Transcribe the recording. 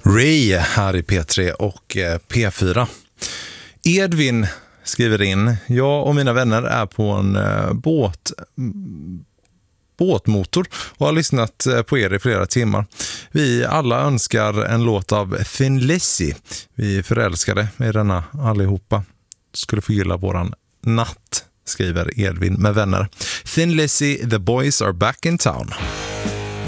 Ray här i P3 och P4. Edvin skriver in: jag och mina vänner är på en båtmotor och har lyssnat på er i flera timmar. Vi alla önskar en låt av Thin Lizzy. Vi är förälskade i denna allihopa. Skulle få gilla våran natt, skriver Edvin med vänner. Thin Lizzy, The Boys Are Back in Town.